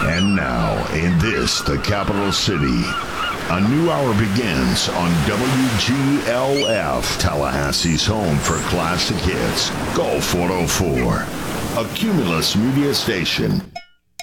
And now, in this, the capital city, a new hour begins on WGLF, Tallahassee's home for classic hits, Gulf 104, a Cumulus media station.